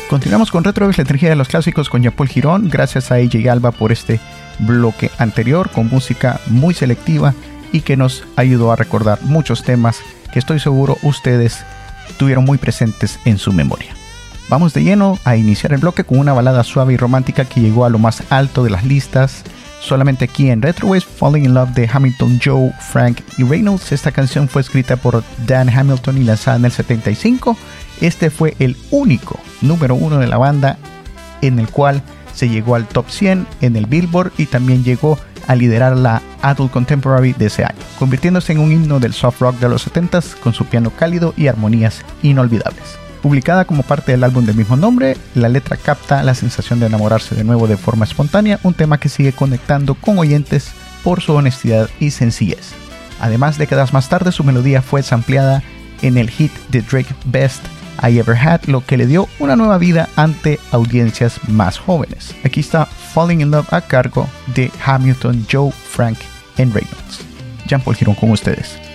Continuamos con Retrovis, la energía de los clásicos con Jean-Paul Girón. Gracias a AJ Alba por este bloque anterior con música muy selectiva y que nos ayudó a recordar muchos temas que estoy seguro ustedes tuvieron muy presentes en su memoria. Vamos de lleno a iniciar el bloque con una balada suave y romántica que llegó a lo más alto de las listas solamente aquí en Retrowaves, Falling in Love de Hamilton, Joe, Frank y Reynolds. Esta canción fue escrita por Dan Hamilton y lanzada en el 75. Este fue el único número 1 de la banda en el cual se llegó al top 100 en el Billboard y también llegó a liderar la Adult Contemporary de ese año, convirtiéndose en un himno del soft rock de los 70s con su piano cálido y armonías inolvidables. Publicada como parte del álbum del mismo nombre, la letra capta la sensación de enamorarse de nuevo de forma espontánea, un tema que sigue conectando con oyentes por su honestidad y sencillez. Además, décadas más tarde su melodía fue sampleada en el hit de Drake Best I Ever Had, lo que le dio una nueva vida ante audiencias más jóvenes. Aquí está Falling in Love a cargo de Hamilton, Joe, Frank y Reynolds. Jean-Paul Girón con ustedes.